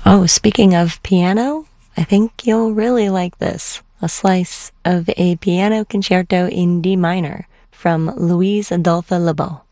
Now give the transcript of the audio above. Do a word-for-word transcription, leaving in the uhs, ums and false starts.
Oh, speaking of piano, I think you'll really like this. A slice of a piano concerto in D minor from Louise Adolphe Lebeau.